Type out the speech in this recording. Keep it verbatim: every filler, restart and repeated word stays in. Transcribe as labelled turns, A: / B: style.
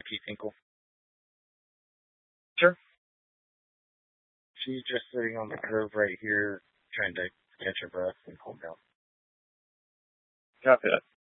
A: Keith Hinkle.
B: Sure.
A: She's just sitting on the curb right here, trying to catch her breath and calm down.
B: Copy that.